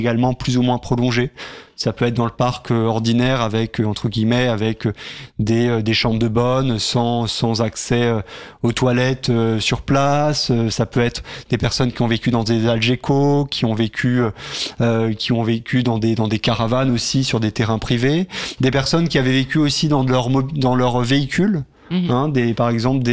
également plus ou moins prolongées. Ça peut être dans le parc ordinaire avec, entre guillemets, avec des chambres de bonne sans accès aux toilettes sur place. Ça peut être des personnes qui ont vécu dans des algécos, qui ont vécu dans des caravanes aussi sur des terrains privés. Des personnes qui avaient vécu aussi dans leur véhicule, par exemple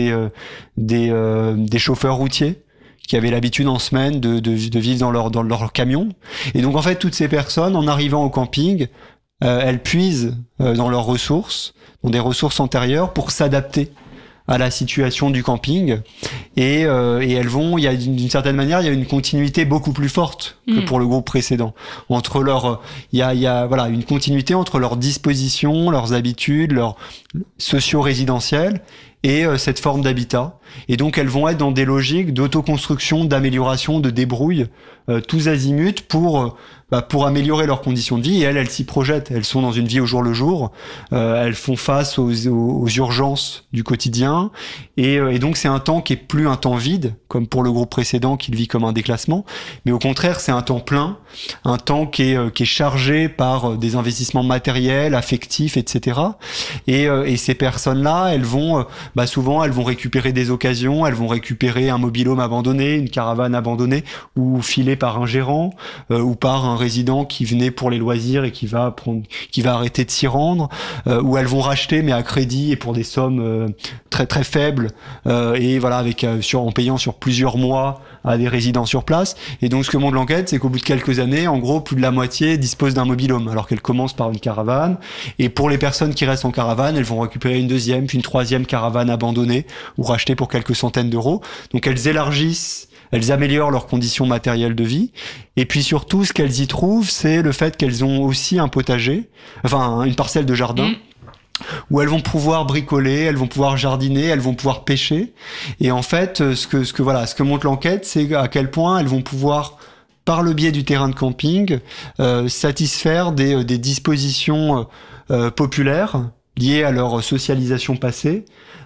des chauffeurs routiers qui avaient l'habitude en semaine de vivre dans leur camion. Et donc en fait, toutes ces personnes, en arrivant au camping, elles puisent dans leurs ressources, dans des ressources antérieures, pour s'adapter à la situation du camping. Et elles vont, d'une certaine manière, il y a une continuité beaucoup plus forte que pour le groupe précédent. Il y a voilà, une continuité entre leurs dispositions, leurs habitudes, leurs socio-résidentiels et cette forme d'habitat. Et donc elles vont être dans des logiques d'autoconstruction, d'amélioration, de débrouille, tous azimuts pour améliorer leurs conditions de vie. Et elles s'y projettent. Elles sont dans une vie au jour le jour. Elles font face aux urgences du quotidien. Et donc c'est un temps qui est plus un temps vide, comme pour le groupe précédent qui le vit comme un déclassement. Mais au contraire, c'est un temps plein, un temps qui est chargé par des investissements matériels, affectifs, etc. Et ces personnes-là, elles vont souvent elles vont récupérer des occasions, elles vont récupérer un mobil-home abandonné, une caravane abandonnée ou filée par un gérant ou par un résident qui venait pour les loisirs et qui va arrêter de s'y rendre, ou elles vont racheter mais à crédit et pour des sommes très très faibles et voilà en payant sur plusieurs mois à des résidents sur place. Et donc ce que montre l'enquête, c'est qu'au bout de quelques années, en gros, plus de la moitié dispose d'un mobil-home, alors qu'elle commence par une caravane. Et pour les personnes qui restent en caravane, elles vont récupérer une deuxième, puis une troisième caravane abandonnée ou rachetée pour quelques centaines d'euros. Donc elles élargissent, elles améliorent leurs conditions matérielles de vie. Et puis surtout, ce qu'elles y trouvent, c'est le fait qu'elles ont aussi un potager, enfin une parcelle de jardin, où elles vont pouvoir bricoler, elles vont pouvoir jardiner, elles vont pouvoir pêcher. Et en fait, ce que montre l'enquête, c'est à quel point elles vont pouvoir, par le biais du terrain de camping, satisfaire des dispositions populaires liées à leur socialisation passée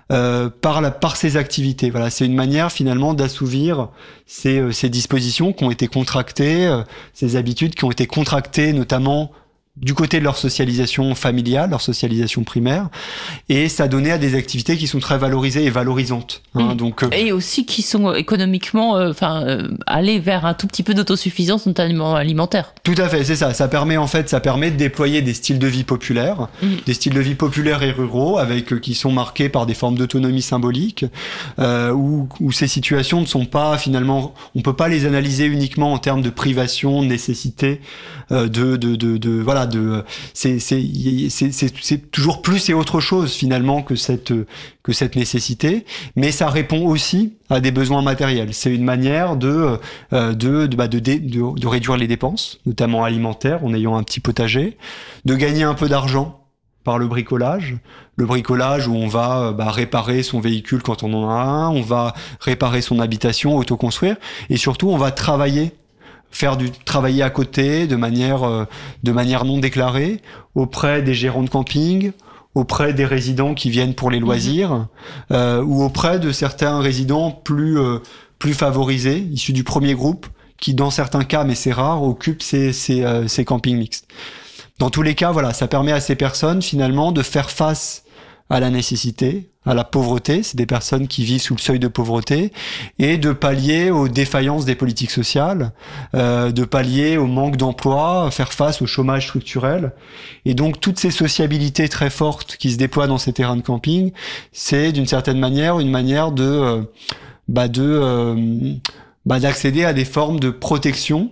par ces activités. Voilà, c'est une manière finalement d'assouvir ces dispositions qui ont été contractées, ces habitudes qui ont été contractées notamment du côté de leur socialisation familiale, leur socialisation primaire, et ça donnait à des activités qui sont très valorisées et valorisantes. Donc, et aussi qui sont économiquement, aller vers un tout petit peu d'autosuffisance, notamment alimentaire. Tout à fait, c'est ça. Ça permet de déployer des styles de vie populaires, des styles de vie populaires et ruraux, qui sont marqués par des formes d'autonomie symbolique, où ces situations ne sont pas finalement, on peut pas les analyser uniquement en termes de privation, de nécessité, c'est toujours plus et autre chose finalement que cette nécessité, mais ça répond aussi à des besoins matériels. C'est une manière de réduire les dépenses, notamment alimentaires, en ayant un petit potager, de gagner un peu d'argent par le bricolage où on va réparer son véhicule quand on en a un, on va réparer son habitation, autoconstruire, et surtout on va travailler à côté de manière non déclarée auprès des gérants de camping, auprès des résidents qui viennent pour les loisirs, ou auprès de certains résidents plus favorisés, issus du premier groupe, qui dans certains cas, mais c'est rare, occupent ces campings mixtes. Dans tous les cas, voilà, ça permet à ces personnes finalement de faire face à la nécessité, à la pauvreté, c'est des personnes qui vivent sous le seuil de pauvreté, et de pallier aux défaillances des politiques sociales, de pallier au manque d'emploi, faire face au chômage structurel. Et donc toutes ces sociabilités très fortes qui se déploient dans ces terrains de camping, c'est d'une certaine manière une manière d'accéder à des formes de protection,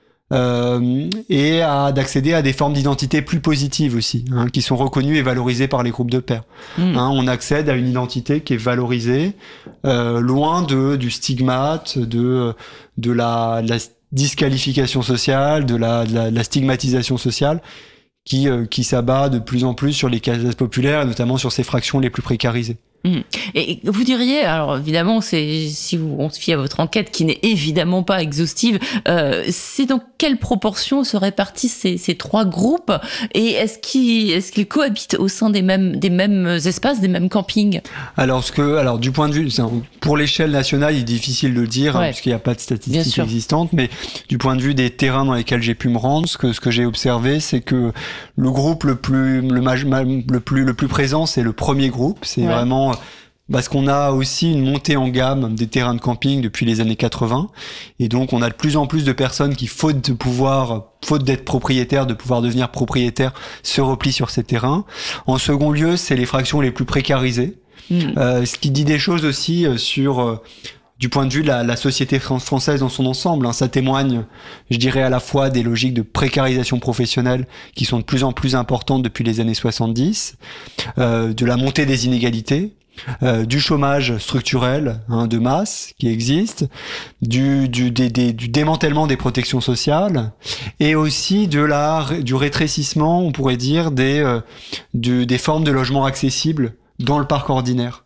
et d'accéder à des formes d'identité plus positives aussi, qui sont reconnues et valorisées par les groupes de pairs. On accède à une identité qui est valorisée, loin du stigmate, de la disqualification sociale, de la stigmatisation sociale qui s'abat de plus en plus sur les classes populaires, et notamment sur ces fractions les plus précarisées. Et vous diriez, alors évidemment, on se fie à votre enquête qui n'est évidemment pas exhaustive, c'est dans quelle proportion se répartissent ces trois groupes et est-ce qu'ils cohabitent au sein des mêmes espaces, des mêmes campings? Alors du point de vue, pour l'échelle nationale, il est difficile de le dire puisqu'il n'y a pas de statistiques existantes, mais du point de vue des terrains dans lesquels j'ai pu me rendre, ce que j'ai observé, c'est que le groupe le plus présent, c'est le premier groupe, c'est vraiment parce qu'on a aussi une montée en gamme des terrains de camping depuis les années 80. Et donc, on a de plus en plus de personnes qui, faute d'être propriétaires, de pouvoir devenir propriétaires, se replient sur ces terrains. En second lieu, c'est les fractions les plus précarisées. Ce qui dit des choses aussi sur du point de vue de la société française dans son ensemble. Ça témoigne, je dirais, à la fois des logiques de précarisation professionnelle qui sont de plus en plus importantes depuis les années 70, de la montée des inégalités, du chômage structurel de masse qui existe, du démantèlement des protections sociales et aussi du rétrécissement, on pourrait dire, des formes de logement accessibles dans le parc ordinaire.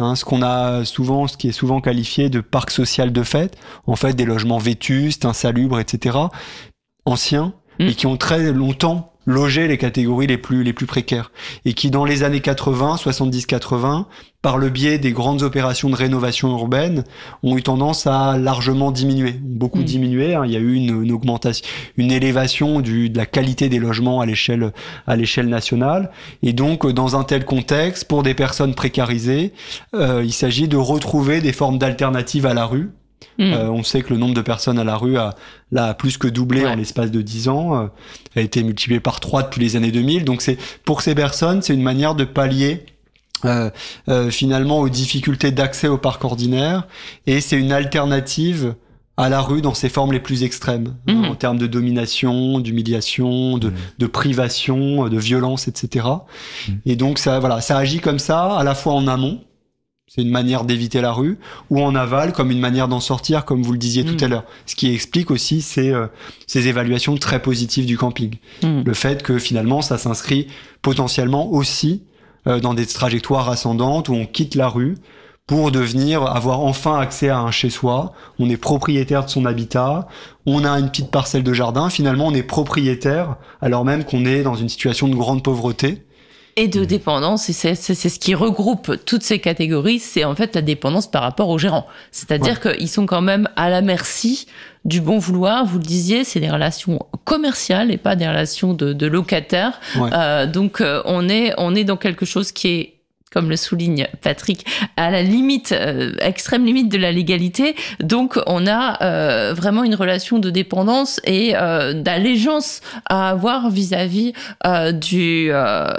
Ce qui est souvent qualifié de parc social de fait, en fait des logements vétustes, insalubres, etc., anciens, et qui ont très longtemps logé les catégories les plus précaires, et qui dans les années 70-80, par le biais des grandes opérations de rénovation urbaine, ont eu tendance à largement diminuer, beaucoup diminuer. Il y a eu une augmentation, une élévation de la qualité des logements à l'échelle nationale. Et donc, dans un tel contexte, pour des personnes précarisées, il s'agit de retrouver des formes d'alternatives à la rue. On sait que le nombre de personnes à la rue a plus que doublé en l'espace de 10 ans, a été multiplié par 3 depuis les années 2000. Donc pour ces personnes, c'est une manière de pallier finalement aux difficultés d'accès au parc ordinaire, et c'est une alternative à la rue dans ses formes les plus extrêmes, en termes de domination, d'humiliation, de privation, de violence, etc. Et donc ça agit comme ça, à la fois en amont, c'est une manière d'éviter la rue, ou en aval, comme une manière d'en sortir, comme vous le disiez tout à l'heure. Ce qui explique aussi ces évaluations très positives du camping. Le fait que finalement, ça s'inscrit potentiellement aussi dans des trajectoires ascendantes où on quitte la rue pour avoir enfin accès à un chez-soi. On est propriétaire de son habitat, on a une petite parcelle de jardin. Finalement, on est propriétaire alors même qu'on est dans une situation de grande pauvreté. Et de dépendance, et c'est ce qui regroupe toutes ces catégories, c'est en fait la dépendance par rapport aux gérants. C'est-à-dire qu'ils sont quand même à la merci du bon vouloir. Vous le disiez, c'est des relations commerciales et pas des relations de locataires. Donc on est dans quelque chose qui est, comme le souligne Patrick, à la limite, extrême limite de la légalité. Donc, on a vraiment une relation de dépendance et d'allégeance à avoir vis-à-vis du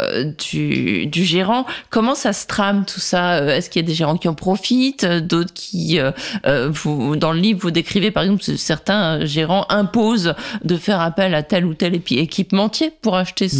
gérant. Comment ça se trame tout ça? Est-ce qu'il y a des gérants qui en profitent, d'autres qui, dans le livre, vous décrivez par exemple certains gérants imposent de faire appel à tel ou tel équipementier pour acheter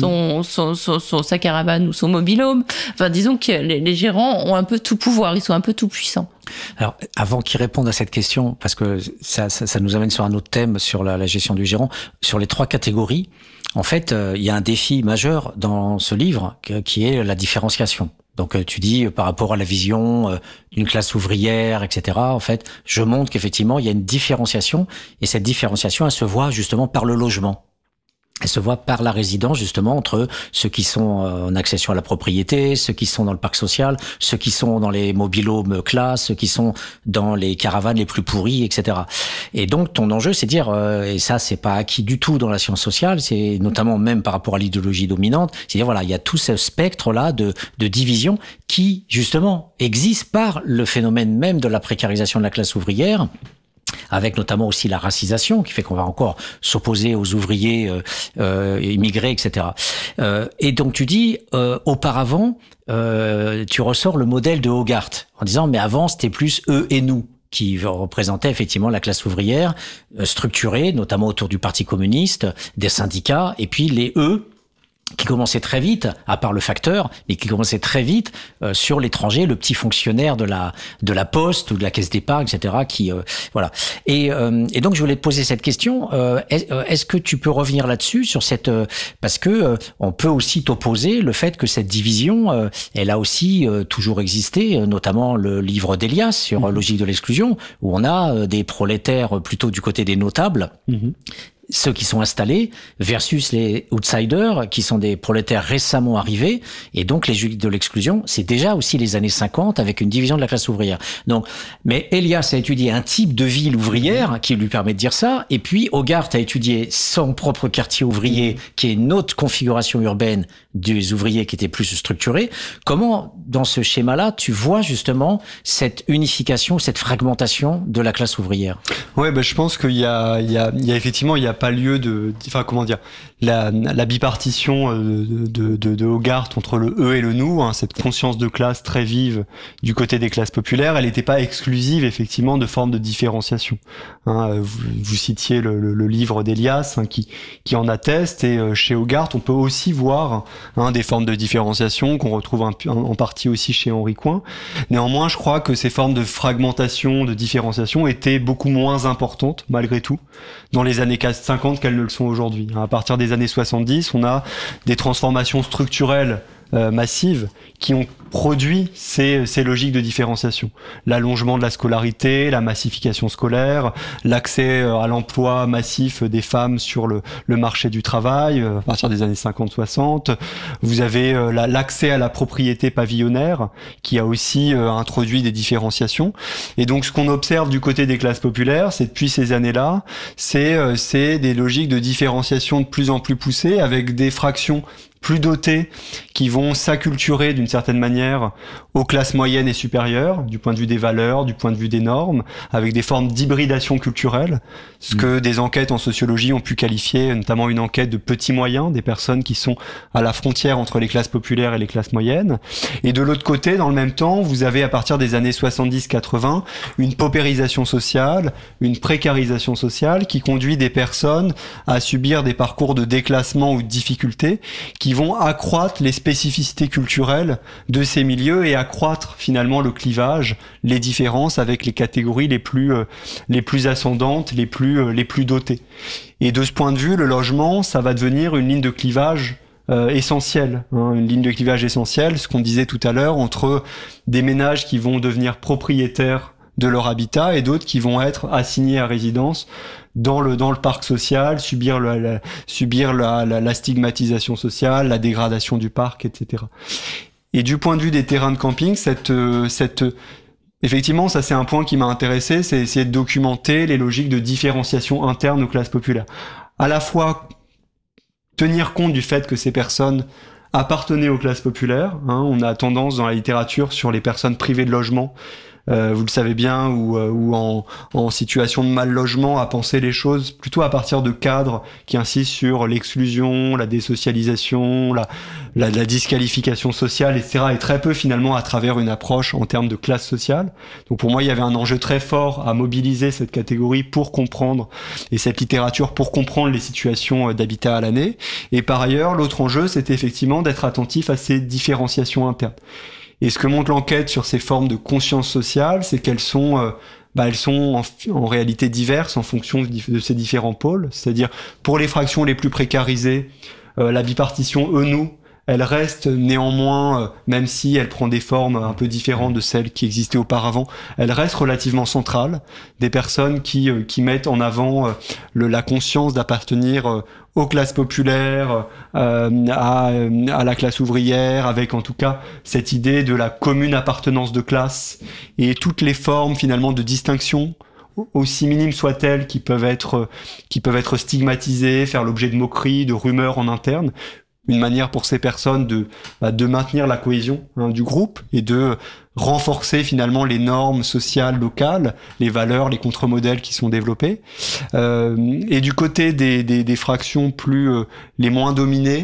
sa caravane ou son mobil-home. Enfin, disons que les gérants ont un peu tout pouvoir, ils sont un peu tout puissants. Alors, avant qu'ils répondent à cette question, parce que ça nous amène sur un autre thème, sur la gestion du gérant, sur les 3 catégories, en fait, il y a un défi majeur dans ce livre qui est la différenciation. Donc, tu dis, par rapport à la vision d'une classe ouvrière, etc., en fait, je montre qu'effectivement, il y a une différenciation, et cette différenciation, elle se voit justement par le logement. Elle se voit par la résidence, justement, entre ceux qui sont en accession à la propriété, ceux qui sont dans le parc social, ceux qui sont dans les mobil-homes classe, ceux qui sont dans les caravanes les plus pourries, etc. Et donc, ton enjeu, c'est de dire, et ça, c'est pas acquis du tout dans la science sociale, c'est notamment même par rapport à l'idéologie dominante, c'est dire, voilà, il y a tout ce spectre-là de division qui, justement, existe par le phénomène même de la précarisation de la classe ouvrière, avec notamment aussi la racisation qui fait qu'on va encore s'opposer aux ouvriers immigrés, etc. Et donc tu dis, auparavant, tu ressors le modèle de Hogarth en disant, mais avant c'était plus eux et nous, qui représentait effectivement la classe ouvrière structurée, notamment autour du Parti communiste, des syndicats, et puis les eux, qui commençait très vite, à part le facteur, et qui commençait très vite sur l'étranger, le petit fonctionnaire de la poste ou de la caisse d'épargne, etc. Qui voilà. Et donc je voulais te poser cette question. Est-ce que tu peux revenir là-dessus sur cette parce que on peut aussi t'opposer le fait que cette division, elle a aussi toujours existé, notamment le livre d'Elias sur Logique de l'exclusion, où on a des prolétaires plutôt du côté des notables. Ceux qui sont installés versus les outsiders qui sont des prolétaires récemment arrivés, et donc les juifs de l'exclusion, c'est déjà aussi les années 50 avec une division de la classe ouvrière. Donc, mais Elias a étudié un type de ville ouvrière qui lui permet de dire ça, et puis Hogarth a étudié son propre quartier ouvrier qui est une autre configuration urbaine des ouvriers qui étaient plus structurés. Comment, dans ce schéma-là, tu vois justement cette unification, cette fragmentation de la classe ouvrière? Ouais, je pense qu'il y a effectivement, il y a pas lieu enfin comment dire, la bipartition de Hogarth entre le eux et le nous, hein, cette conscience de classe très vive du côté des classes populaires, elle n'était pas exclusive effectivement de formes de différenciation. Hein, vous citiez le livre d'Elias, hein, qui en atteste, et chez Hogarth on peut aussi voir des formes de différenciation qu'on retrouve en partie aussi chez Henri Coin. Néanmoins, je crois que ces formes de fragmentation, de différenciation étaient beaucoup moins importantes malgré tout dans les années 50 qu'elles ne le sont aujourd'hui. À partir des années 70, on a des transformations structurelles massives qui ont produit ces logiques de différenciation. L'allongement de la scolarité, la massification scolaire, l'accès à l'emploi massif des femmes sur le marché du travail, à partir des années 50-60. Vous avez l'accès à la propriété pavillonnaire qui a aussi introduit des différenciations. Et donc ce qu'on observe du côté des classes populaires, c'est depuis ces années-là, c'est des logiques de différenciation de plus en plus poussées avec des fractions plus dotés qui vont s'acculturer d'une certaine manière aux classes moyennes et supérieures, du point de vue des valeurs, du point de vue des normes, avec des formes d'hybridation culturelle, ce que des enquêtes en sociologie ont pu qualifier, notamment une enquête de petits moyens, des personnes qui sont à la frontière entre les classes populaires et les classes moyennes. Et de l'autre côté, dans le même temps, vous avez à partir des années 70-80 une paupérisation sociale, une précarisation sociale qui conduit des personnes à subir des parcours de déclassement ou de difficulté qui vont accroître les spécificités culturelles de ces milieux et accroître finalement le clivage, les différences avec les catégories les plus ascendantes, les plus dotées. Et de ce point de vue, le logement, ça va devenir une ligne de clivage essentielle, hein, une ligne de clivage essentielle, ce qu'on disait tout à l'heure, entre des ménages qui vont devenir propriétaires de leur habitat et d'autres qui vont être assignés à résidence dans le parc social, subir la stigmatisation sociale, la dégradation du parc, etc. Et du point de vue des terrains de camping, effectivement, ça c'est un point qui m'a intéressé, c'est essayer de documenter les logiques de différenciation interne aux classes populaires. À la fois tenir compte du fait que ces personnes appartenaient aux classes populaires, hein, on a tendance dans la littérature sur les personnes privées de logement, vous le savez bien, ou en situation de mal logement, à penser les choses plutôt à partir de cadres qui insistent sur l'exclusion, la désocialisation, la disqualification sociale, etc. et très peu finalement à travers une approche en termes de classe sociale. Donc pour moi, il y avait un enjeu très fort à mobiliser cette catégorie pour comprendre, et cette littérature pour comprendre les situations d'habitat à l'année. Et par ailleurs, l'autre enjeu, c'était effectivement d'être attentif à ces différenciations internes. Et ce que montre l'enquête sur ces formes de conscience sociale, c'est qu'elles sont, elles sont en réalité diverses en fonction de ces différents pôles. C'est-à-dire, pour les fractions les plus précarisées, la bipartition eux-nous, elle reste néanmoins, même si elle prend des formes un peu différentes de celles qui existaient auparavant, elle reste relativement centrale. Des personnes qui mettent en avant la conscience d'appartenir aux classes populaires, à la classe ouvrière, avec en tout cas cette idée de la commune appartenance de classe et toutes les formes finalement de distinction, aussi minimes soient-elles, qui peuvent être stigmatisées, faire l'objet de moqueries, de rumeurs en interne. Une manière pour ces personnes de maintenir la cohésion du groupe et de renforcer finalement les normes sociales locales, les valeurs, les contre-modèles qui sont développés. Et du côté des fractions les moins dominées,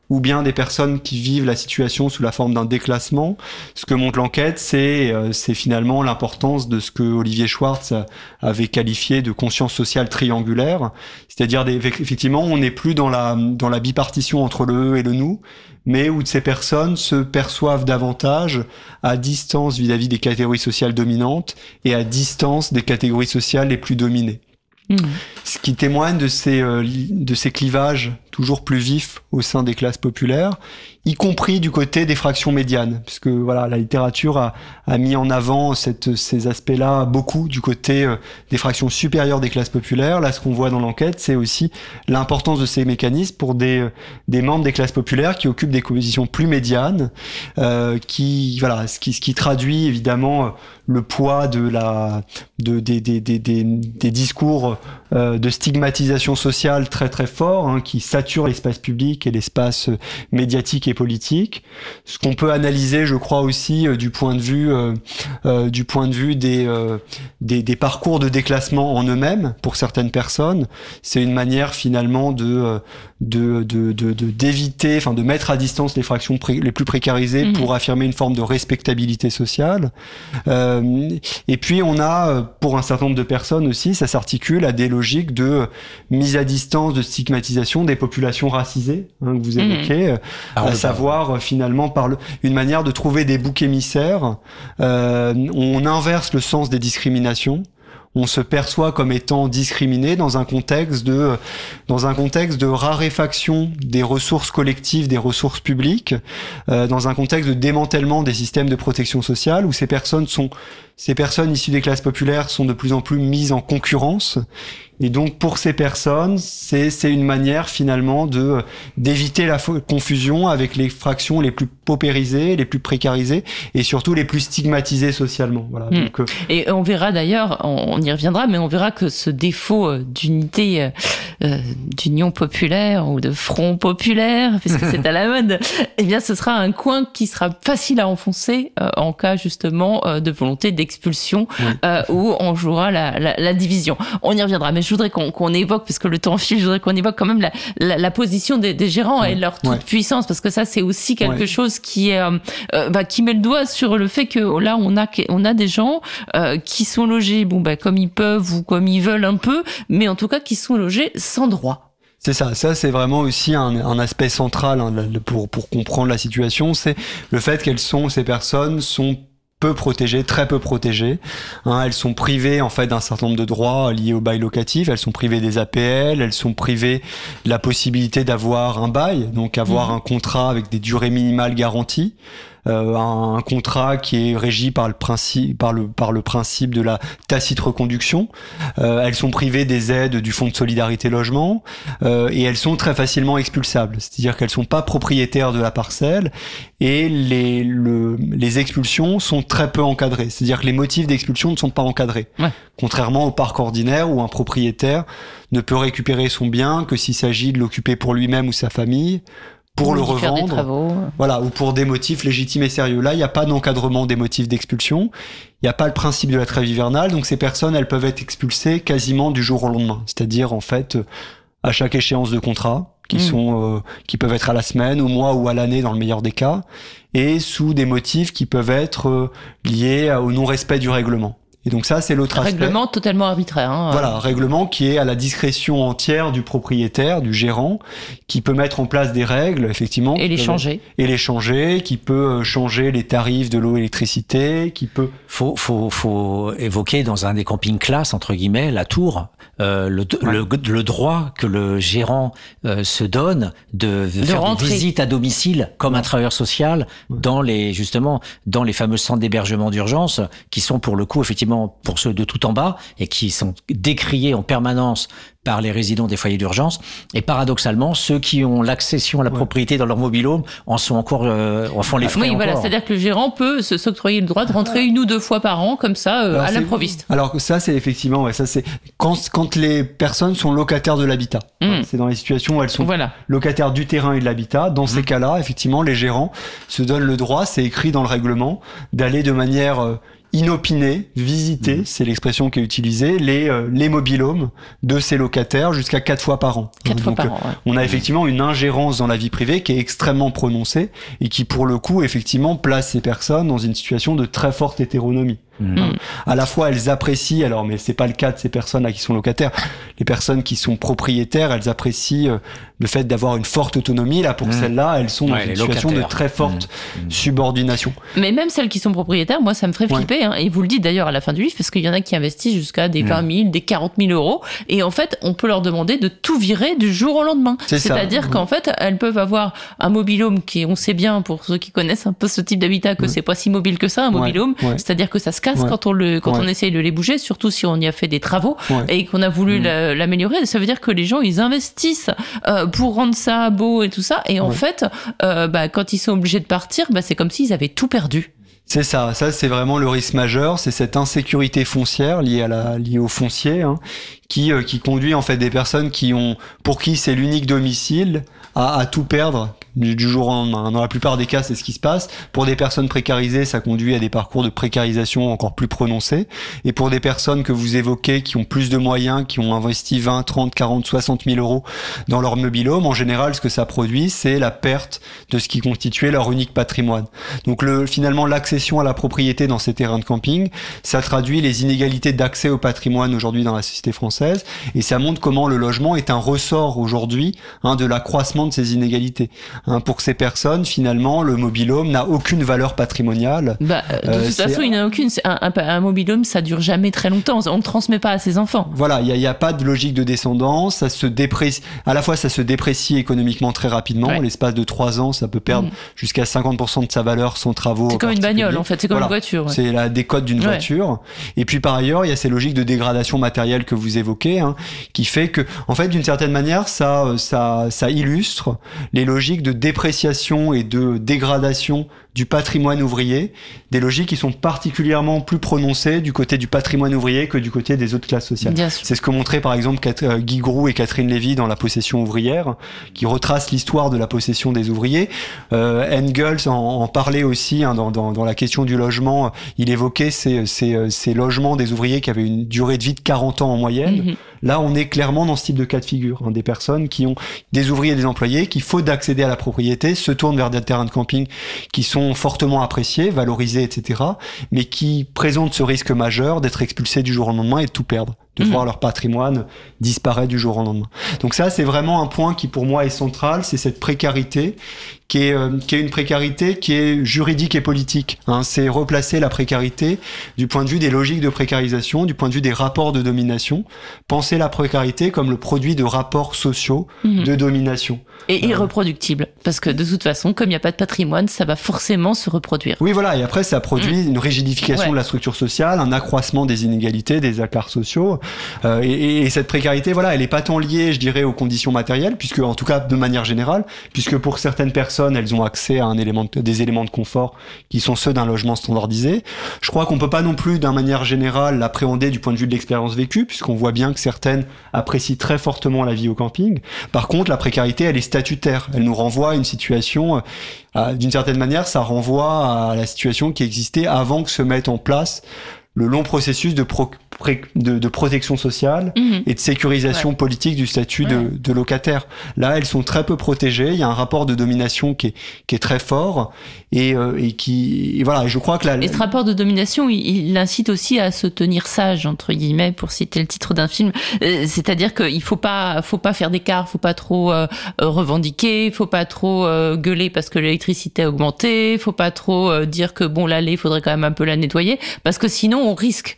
ou bien des personnes qui vivent la situation sous la forme d'un déclassement. Ce que montre l'enquête, c'est finalement l'importance de ce que Olivier Schwartz avait qualifié de conscience sociale triangulaire. C'est-à-dire, effectivement, on n'est plus dans la bipartition entre le eux et le nous, mais où ces personnes se perçoivent davantage à distance vis-à-vis des catégories sociales dominantes et à distance des catégories sociales les plus dominées. Ce qui témoigne de ces clivages toujours plus vifs au sein des classes populaires, y compris du côté des fractions médianes, puisque voilà, la littérature a mis en avant ces aspects-là beaucoup du côté des fractions supérieures des classes populaires. Là, ce qu'on voit dans l'enquête, c'est aussi l'importance de ces mécanismes pour des membres des classes populaires qui occupent des positions plus médianes, ce qui traduit évidemment le poids des discours de stigmatisation sociale très très forts, qui saturent l'espace public et l'espace médiatique et politique. Ce qu'on peut analyser, je crois aussi, du point de vue des parcours de déclassement en eux-mêmes pour certaines personnes, c'est une manière finalement d'éviter, de mettre à distance les fractions les plus précarisées pour affirmer une forme de respectabilité sociale. Et puis on a, pour un certain nombre de personnes aussi, ça s'articule à des logiques de mise à distance, de stigmatisation des populations racisées, que vous évoquez, à savoir finalement une manière de trouver des boucs émissaires. On inverse le sens des discriminations. On se perçoit comme étant discriminé dans un contexte de raréfaction des ressources collectives, des ressources publiques, dans un contexte de démantèlement des systèmes de protection sociale où ces personnes issues des classes populaires sont de plus en plus mises en concurrence. Et donc, pour ces personnes, c'est une manière finalement d'éviter la confusion avec les fractions les plus paupérisées, les plus précarisées et surtout les plus stigmatisées socialement. Voilà. Donc, et on verra d'ailleurs, on y reviendra, mais on verra que ce défaut d'unité, d'union populaire ou de front populaire, puisque c'est à la mode, eh bien, ce sera un coin qui sera facile à enfoncer en cas justement de volonté d'expulsion où on jouera la division. On y reviendra, mais je voudrais qu'on évoque, parce que le temps file, je voudrais qu'on évoque quand même la position des gérants et leur toute puissance, parce que ça c'est aussi quelque chose qui est qui met le doigt sur le fait que là on a des gens qui sont logés comme ils peuvent ou comme ils veulent un peu, mais en tout cas qui sont logés sans droit. C'est ça c'est vraiment aussi un aspect central pour comprendre la situation, c'est le fait ces personnes sont très peu protégées. Elles sont privées en fait d'un certain nombre de droits liés au bail locatif. Elles sont privées des APL. Elles sont privées de la possibilité d'avoir un bail, donc avoir un contrat avec des durées minimales garanties. Un contrat qui est régi par le principe de la tacite reconduction. Elles sont privées des aides du Fonds de solidarité logement et elles sont très facilement expulsables. C'est-à-dire qu'elles sont pas propriétaires de la parcelle et les expulsions sont très peu encadrées. C'est-à-dire que les motifs d'expulsion ne sont pas encadrés. Contrairement au parc ordinaire où un propriétaire ne peut récupérer son bien que s'il s'agit de l'occuper pour lui-même ou sa famille, pour le revendre, ou pour des motifs légitimes et sérieux. Là, il n'y a pas d'encadrement des motifs d'expulsion, il n'y a pas le principe de la trêve hivernale, donc ces personnes, elles peuvent être expulsées quasiment du jour au lendemain, c'est-à-dire en fait à chaque échéance de contrat, qui peuvent être à la semaine, au mois ou à l'année dans le meilleur des cas, et sous des motifs qui peuvent être liés au non-respect du règlement. Et donc ça, c'est l'autre aspect. Règlement totalement arbitraire. Voilà, règlement qui est à la discrétion entière du propriétaire, du gérant, qui peut mettre en place des règles, effectivement. Et les changer, qui peut changer les tarifs de l'eau et l'électricité, qui peut... Faut évoquer dans un des camping-classes, entre guillemets, la tour, le droit que le gérant se donne de faire rentrer. Des visites à domicile comme un travailleur social dans les fameux centres d'hébergement d'urgence qui sont pour le coup effectivement pour ceux de tout en bas et qui sont décriés en permanence par les résidents des foyers d'urgence. Et paradoxalement, ceux qui ont l'accession à la propriété dans leur mobil-home en sont encore, en font les frais. Oui, voilà, c'est-à-dire que le gérant peut s'octroyer le droit de rentrer 1 ou 2 fois par an, comme ça, à l'improviste. Alors ça, c'est effectivement, ça c'est quand les personnes sont locataires de l'habitat. C'est dans les situations où elles sont locataires du terrain et de l'habitat. Dans ces cas-là, effectivement, les gérants se donnent le droit, c'est écrit dans le règlement, d'aller de manière inopiné, visiter, c'est l'expression qui est utilisée, les mobil-homes de ces locataires jusqu'à 4 fois par an. 4 fois par an, ouais. On a effectivement une ingérence dans la vie privée qui est extrêmement prononcée et qui, pour le coup, effectivement, place ces personnes dans une situation de très forte hétéronomie. À la fois, elles apprécient, alors, mais c'est pas le cas de ces personnes-là qui sont locataires. Les personnes qui sont propriétaires, elles apprécient le fait d'avoir une forte autonomie. Là, pour celles-là, elles sont dans une situation de très forte subordination. Mais même celles qui sont propriétaires, moi, ça me ferait flipper. Hein. Et vous le dites d'ailleurs à la fin du livre, parce qu'il y en a qui investissent jusqu'à des 20 000, des 40 000 euros. Et en fait, on peut leur demander de tout virer du jour au lendemain. C'est-à-dire qu'en fait, elles peuvent avoir un mobil-home qui, on sait bien, pour ceux qui connaissent un peu ce type d'habitat, que c'est pas si mobile que ça, un mobil-home. C'est-à-dire que ça se casse quand on essaye de les bouger, surtout si on y a fait des travaux et qu'on a voulu l'améliorer. Ça veut dire que les gens, ils investissent pour rendre ça beau et tout ça. Et en fait, quand ils sont obligés de partir, c'est comme s'ils avaient tout perdu. C'est ça c'est vraiment le risque majeur, c'est cette insécurité foncière liée au foncier, hein, qui conduit en fait des personnes pour qui c'est l'unique domicile à tout perdre du jour au lendemain. Dans la plupart des cas, c'est ce qui se passe. Pour des personnes précarisées, ça conduit à des parcours de précarisation encore plus prononcés. Et pour des personnes que vous évoquez, qui ont plus de moyens, qui ont investi 20, 30, 40, 60 000 euros dans leur mobil-home, en général, ce que ça produit, c'est la perte de ce qui constituait leur unique patrimoine. Donc finalement, l'accession à la propriété dans ces terrains de camping, ça traduit les inégalités d'accès au patrimoine aujourd'hui dans la société française. Et ça montre comment le logement est un ressort aujourd'hui de l'accroissement de ces inégalités. Pour ces personnes, finalement, le mobil-home n'a aucune valeur patrimoniale. De toute façon, il n'a aucune. Un mobil-home, ça dure jamais très longtemps. On ne transmet pas à ses enfants. Voilà, il y a pas de logique de descendance. Ça se déprécie. À la fois, ça se déprécie économiquement très rapidement. L'espace de 3 ans, ça peut perdre jusqu'à 50% de sa valeur sans travaux. C'est comme une bagnole, en fait. C'est comme une voiture. C'est la décote d'une voiture. Et puis, par ailleurs, il y a ces logiques de dégradation matérielle que vous évoquez, qui fait que, en fait, d'une certaine manière, ça illustre les logiques de dépréciation et de dégradation du patrimoine ouvrier, des logiques qui sont particulièrement plus prononcées du côté du patrimoine ouvrier que du côté des autres classes sociales. C'est ce que montraient par exemple Guy Groux et Catherine Lévy dans La Possession ouvrière, qui retrace l'histoire de la possession des ouvriers. Engels en parlait aussi dans la question du logement. Il évoquait ces logements des ouvriers qui avaient une durée de vie de 40 ans en moyenne. Là, on est clairement dans ce type de cas de figure. Des personnes qui ont des ouvriers et des employés qui, faute d'accéder à la propriété, se tournent vers des terrains de camping qui sont fortement appréciés, valorisés, etc., mais qui présentent ce risque majeur d'être expulsés du jour au lendemain et de tout perdre, de voir leur patrimoine disparaître du jour au lendemain. Donc ça, c'est vraiment un point qui, pour moi, est central, c'est cette précarité qui est une précarité qui est juridique et politique. C'est replacer la précarité du point de vue des logiques de précarisation, du point de vue des rapports de domination. Penser la précarité comme le produit de rapports sociaux de domination. Et irreproductible, parce que de toute façon, comme il n'y a pas de patrimoine, ça va forcément se reproduire. Oui, voilà, et après, ça produit une rigidification de la structure sociale, un accroissement des inégalités, des écarts sociaux, et cette précarité, voilà, elle est pas tant liée, je dirais, aux conditions matérielles, puisque, en tout cas, de manière générale, puisque pour certaines personnes, elles ont accès à des éléments de confort qui sont ceux d'un logement standardisé. Je crois qu'on peut pas non plus, d'une manière générale, l'appréhender du point de vue de l'expérience vécue, puisqu'on voit bien que certaines apprécient très fortement la vie au camping. Par contre, la précarité, elle est statutaire. Elle nous renvoie à une situation, d'une certaine manière, ça renvoie à la situation qui existait avant que se mette en place le long processus de protection sociale et de sécurisation politique du statut de locataire. Là, elles sont très peu protégées. Il y a un rapport de domination qui est très fort et voilà. Je crois que et ce rapport de domination, il incite aussi à se tenir sage, entre guillemets, pour citer le titre d'un film. C'est-à-dire qu'il faut pas faire d'écart, faut pas trop revendiquer, faut pas trop gueuler parce que l'électricité a augmenté, faut pas trop dire que bon, l'allée, il faudrait quand même un peu la nettoyer, parce que sinon on risque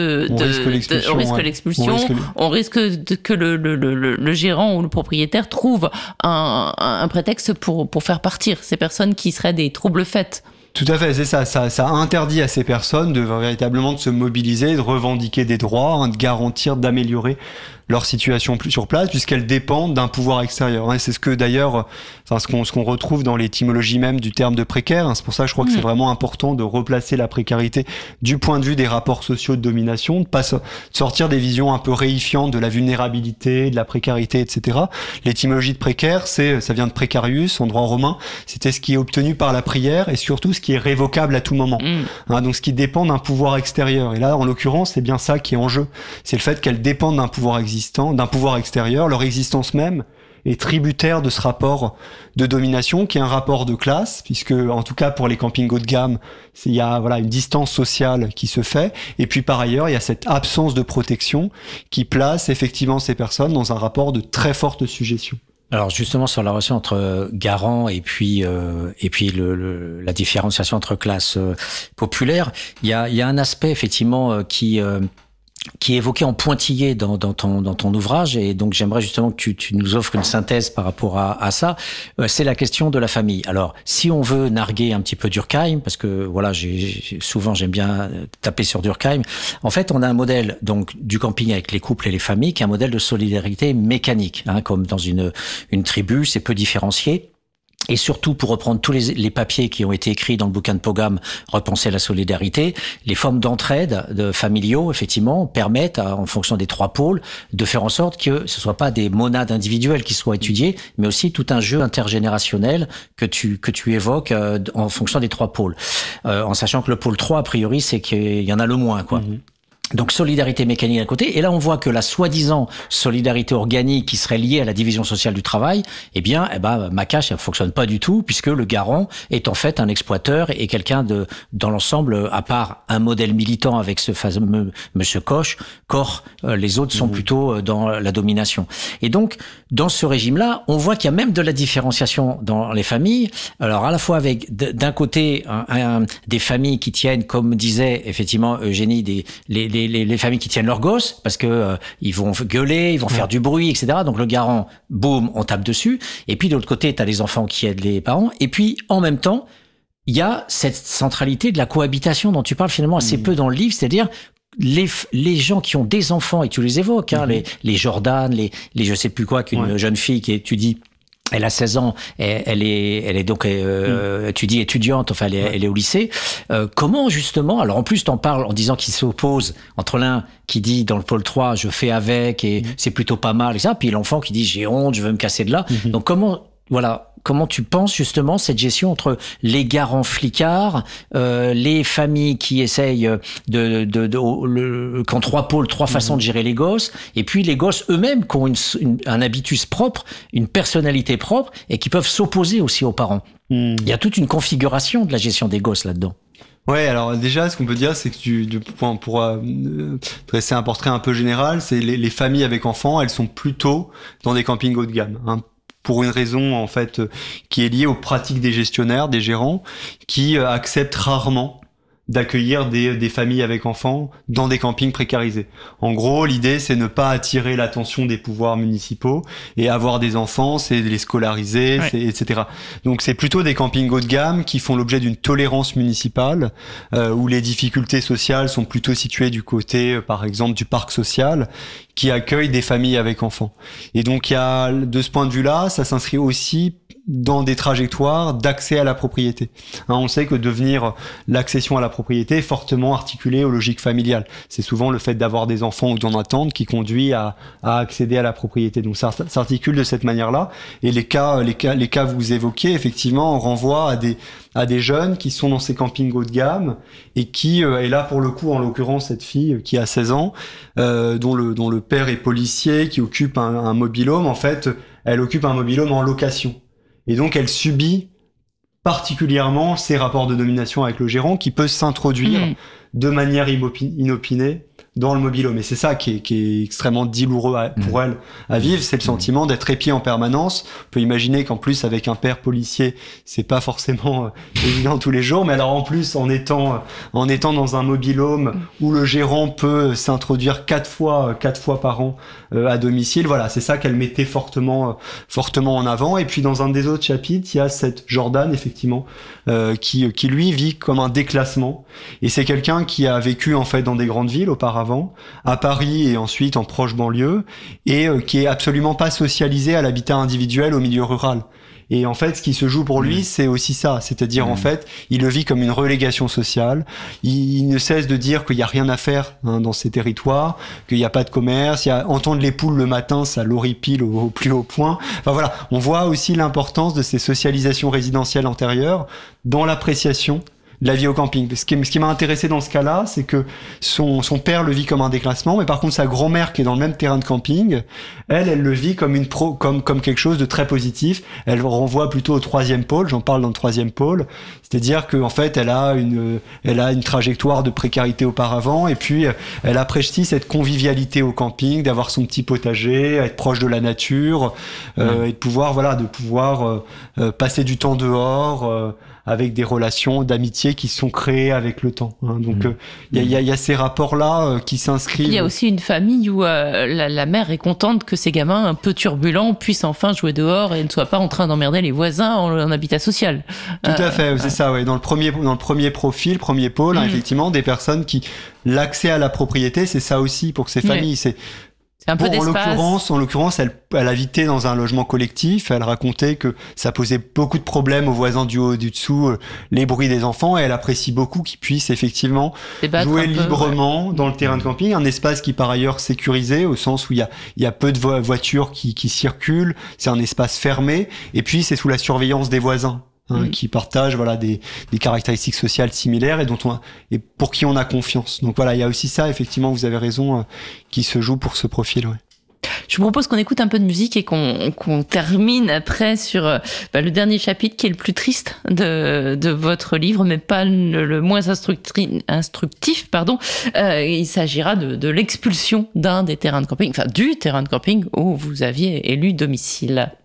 l'expulsion, on risque que le gérant ou le propriétaire trouve un prétexte pour faire partir ces personnes qui seraient des troubles faits. Tout à fait, c'est ça. Ça interdit à ces personnes de véritablement de se mobiliser, de revendiquer des droits, de garantir, d'améliorer leur situation plus sur place, puisqu'elles dépendent d'un pouvoir extérieur. Et c'est ce que d'ailleurs, ce qu'on retrouve dans l'étymologie même du terme de précaire. C'est pour ça que je crois que c'est vraiment important de replacer la précarité du point de vue des rapports sociaux de domination, de pas sortir des visions un peu réifiantes de la vulnérabilité, de la précarité, etc. L'étymologie de précaire, ça vient de précarius en droit romain. C'était ce qui est obtenu par la prière et surtout ce qui est révocable à tout moment. Donc ce qui dépend d'un pouvoir extérieur. Et là, en l'occurrence, c'est bien ça qui est en jeu. C'est le fait qu'elles dépendent d'un pouvoir existant, d'un pouvoir extérieur. Leur existence même est tributaire de ce rapport de domination qui est un rapport de classe, puisque en tout cas pour les campings haut de gamme, il y a une distance sociale qui se fait, et puis par ailleurs il y a cette absence de protection qui place effectivement ces personnes dans un rapport de très forte sujétion. Alors justement sur la relation entre garant et puis la différenciation entre classes populaires, il y a un aspect effectivement qui est évoqué en pointillé dans ton ouvrage, et donc j'aimerais justement que tu nous offres une synthèse par rapport à ça. C'est la question de la famille. Alors, si on veut narguer un petit peu Durkheim, parce que voilà, souvent j'aime bien taper sur Durkheim. En fait, on a un modèle donc du camping avec les couples et les familles, qui est un modèle de solidarité mécanique, comme dans une tribu, c'est peu différencié. Et surtout, pour reprendre tous les papiers qui ont été écrits dans le bouquin de Pogam, Repenser la solidarité, les formes d'entraide familiaux, effectivement, permettent, en fonction des 3 pôles, de faire en sorte que ce soit pas des monades individuelles qui soient étudiées, mais aussi tout un jeu intergénérationnel que tu évoques en fonction des 3 pôles. En sachant que le pôle 3, a priori, c'est qu'il y en a le moins, quoi. Donc solidarité mécanique d'un côté, et là on voit que la soi-disant solidarité organique qui serait liée à la division sociale du travail, Macache, ça fonctionne pas du tout, puisque le garant est en fait un exploiteur et quelqu'un dans l'ensemble, à part un modèle militant avec ce fameux Monsieur Corr, les autres sont plutôt dans la domination. Et donc dans ce régime-là, on voit qu'il y a même de la différenciation dans les familles. Alors à la fois avec d'un côté des familles qui tiennent, comme disait effectivement Eugénie, les familles qui tiennent leurs gosses, parce que ils vont gueuler, ils vont faire du bruit, etc. Donc le garant, boum, on tape dessus. Et puis de l'autre côté, t'as les enfants qui aident les parents. Et puis en même temps, il y a cette centralité de la cohabitation dont tu parles finalement assez peu dans le livre, c'est-à-dire les gens qui ont des enfants, et tu les évoques, les Jordan, les je sais plus quoi, qu'une jeune fille qui étudie. Elle a 16 ans, elle est donc tu dis étudiante, enfin elle est au lycée. Comment justement, alors en plus t'en parles en disant qu'il s'oppose entre l'un qui dit dans le pôle 3 je fais avec et c'est plutôt pas mal et ça, puis l'enfant qui dit j'ai honte, je veux me casser de là. Donc comment tu penses justement cette gestion entre les garants flicards, les familles qui essayent qu'en 3 pôles, 3 façons de gérer les gosses, et puis les gosses eux-mêmes qui ont un habitus propre, une personnalité propre, et qui peuvent s'opposer aussi aux parents. Il y a toute une configuration de la gestion des gosses là-dedans. Ouais, alors déjà, ce qu'on peut dire, c'est que pour dresser un portrait un peu général, c'est les familles avec enfants, elles sont plutôt dans des campings haut de gamme, pour une raison en fait qui est liée aux pratiques des gestionnaires, des gérants, qui acceptent rarement d'accueillir des familles avec enfants dans des campings précarisés. En gros, l'idée, c'est ne pas attirer l'attention des pouvoirs municipaux, et avoir des enfants, c'est les scolariser, etc. Donc c'est plutôt des campings haut de gamme qui font l'objet d'une tolérance municipale, où les difficultés sociales sont plutôt situées du côté, par exemple, du parc social, qui accueille des familles avec enfants. Et donc il y a, de ce point de vue-là, ça s'inscrit aussi dans des trajectoires d'accès à la propriété. On sait que devenir l'accession à la propriété est fortement articulé aux logiques familiales. C'est souvent le fait d'avoir des enfants ou d'en attendre qui conduit à accéder à la propriété. Donc ça s'articule de cette manière-là. Et les cas que vous évoquez, effectivement, renvoient à des jeunes qui sont dans ces campings haut de gamme et qui, et là pour le coup, en l'occurrence, cette fille qui a 16 ans, dont le père est policier, qui occupe un mobil-home, en fait, elle occupe un mobil-home en location. Et donc, elle subit particulièrement ces rapports de domination avec le gérant qui peut s'introduire de manière inopinée dans le mobil-home. Et c'est ça qui est extrêmement douloureux pour elle à vivre, c'est le sentiment d'être épié en permanence. On peut imaginer qu'en plus, avec un père policier, c'est pas forcément évident tous les jours, mais alors en plus, en étant dans un mobil-home où le gérant peut s'introduire 4 fois par an à domicile, voilà, c'est ça qu'elle mettait fortement en avant. Et puis dans un des autres chapitres, il y a cette Jordan, effectivement, qui lui vit comme un déclassement. Et c'est quelqu'un qui a vécu en fait dans des grandes villes auparavant, auparavant, à Paris et ensuite en proche banlieue, et qui est absolument pas socialisé à l'habitat individuel au milieu rural. Et en fait, ce qui se joue pour lui, c'est aussi ça. C'est-à-dire, en fait, il le vit comme une relégation sociale. Il ne cesse de dire qu'il n'y a rien à faire dans ces territoires, qu'il n'y a pas de commerce. Entendre les poules le matin, ça l'horripile au plus haut point. Enfin voilà, on voit aussi l'importance de ces socialisations résidentielles antérieures dans l'appréciation de la vie au camping. Ce qui m'a intéressé dans ce cas-là, c'est que son père le vit comme un déclassement, mais par contre sa grand-mère qui est dans le même terrain de camping, elle le vit comme comme quelque chose de très positif. Elle renvoie plutôt au 3e pôle. J'en parle dans le 3e pôle. C'est-à-dire que en fait, elle a une trajectoire de précarité auparavant, et puis elle apprécie cette convivialité au camping, d'avoir son petit potager, être proche de la nature, et de pouvoir passer du temps dehors. Avec des relations d'amitié qui sont créées avec le temps. Donc il y a ces rapports-là qui s'inscrivent. Il y a aussi une famille où la mère est contente que ces gamins un peu turbulents puissent enfin jouer dehors et ne soient pas en train d'emmerder les voisins en habitat social. Tout à fait, c'est ça. Ouais. Dans le premier profil, premier pôle, effectivement, des personnes qui l'accès à la propriété, c'est ça aussi pour ces familles. C'est un peu d'espace. En l'occurrence, elle habitait dans un logement collectif. Elle racontait que ça posait beaucoup de problèmes aux voisins du haut et du dessous, les bruits des enfants. Et elle apprécie beaucoup qu'ils puissent effectivement jouer librement dans le terrain de camping. Un espace qui, par ailleurs, sécurisé, au sens où il y a peu de voitures qui circulent. C'est un espace fermé. Et puis, c'est sous la surveillance des voisins. Qui partagent des caractéristiques sociales similaires et pour qui on a confiance. Donc voilà, il y a aussi ça, effectivement, vous avez raison, qui se joue pour ce profil. Ouais. Je vous propose qu'on écoute un peu de musique et qu'on termine après sur le dernier chapitre qui est le plus triste de votre livre, mais pas le moins instructif. Il s'agira de l'expulsion d'un des terrains de camping, du terrain de camping où vous aviez élu domicile.